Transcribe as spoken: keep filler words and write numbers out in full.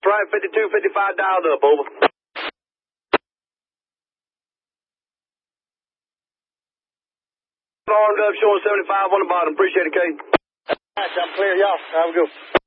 Right, fifty-two fifty-five dialed up, over. Armed up, showing seventy-five on the bottom. Appreciate it, Kate. I'm clear, y'all. Have a good one.